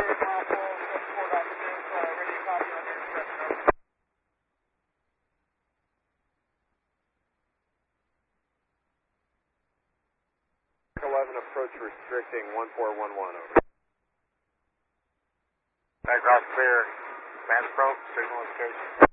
Approach restricting 1411 over. Background clear. Command approach, signal indication.